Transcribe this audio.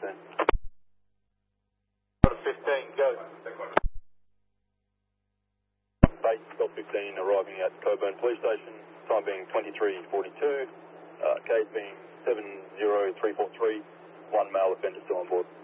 15. 15, go. Base Stop 15 arriving at Coburn Police Station, time being 23:42, case being 70343, one male offender still on board.